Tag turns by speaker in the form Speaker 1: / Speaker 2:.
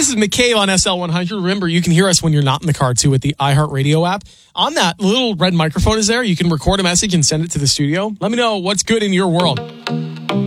Speaker 1: this is McCabe on SL100. Remember, you can hear us when you're not in the car, too, with the iHeartRadio app. On that, little red microphone is there. You can record a message and send it to the studio. Let me know what's good in your world.